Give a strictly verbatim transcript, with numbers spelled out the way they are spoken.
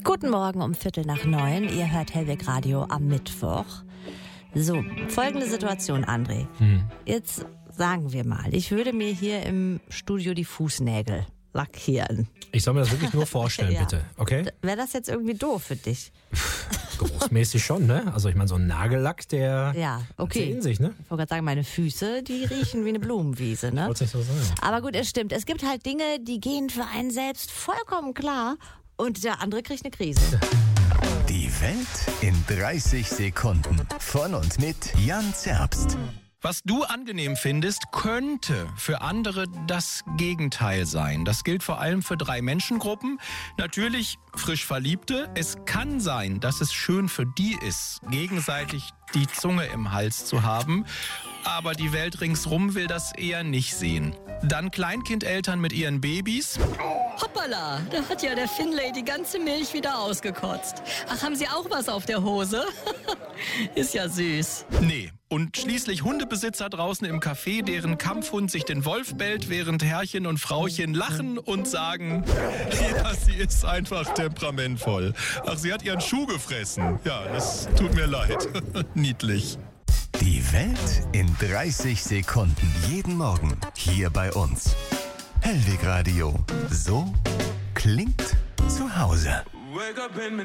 Guten Morgen um Viertel nach neun. Ihr hört Hellweg Radio am Mittwoch. So, folgende Situation, André. Hm. Jetzt sagen wir mal, ich würde mir hier im Studio die Fußnägel lackieren. Ich soll mir das wirklich nur vorstellen, ja. Bitte, okay? Wäre das jetzt irgendwie doof für dich? Geruchsmäßig schon, ne? Also ich meine, so ein Nagellack, der ja, okay. in sich, ne? Ich wollte gerade sagen, meine Füße, die riechen wie eine Blumenwiese, ne? Wollte nicht so sagen. Aber gut, es stimmt. Es gibt halt Dinge, die gehen für einen selbst vollkommen klar und der andere kriegt eine Krise. Die Welt in dreißig Sekunden. Von und mit Jan Zerbst. Was du angenehm findest, könnte für andere das Gegenteil sein. Das gilt vor allem für drei Menschengruppen. Natürlich frisch Verliebte. Es kann sein, dass es schön für die ist, gegenseitig die Zunge im Hals zu haben. Aber die Welt ringsrum will das eher nicht sehen. Dann Kleinkindeltern mit ihren Babys. Hoppala, da hat ja der Finlay die ganze Milch wieder ausgekotzt. Ach, haben Sie auch was auf der Hose? Ist ja süß. Nee. Und schließlich Hundebesitzer draußen im Café, deren Kampfhund sich den Wolf bellt, während Herrchen und Frauchen lachen und sagen, ja, sie ist einfach temperamentvoll. Ach, sie hat ihren Schuh gefressen. Ja, das tut mir leid. Niedlich. Die Welt in dreißig Sekunden. Jeden Morgen hier bei uns. Hellweg Radio. So klingt zu Hause.